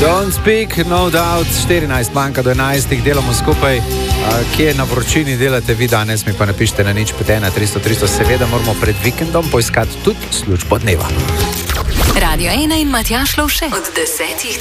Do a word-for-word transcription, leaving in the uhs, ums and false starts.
Don't speak, no doubt, štirinajst manjka do enajstih, delamo skupaj. Kje na vročini delate vi danes, mi pa napišite na nič pet ena tristo tristo. Seveda moramo pred vikendom poiskati tudi službo dneva. Radio ena in Matjaž Lovše od desetih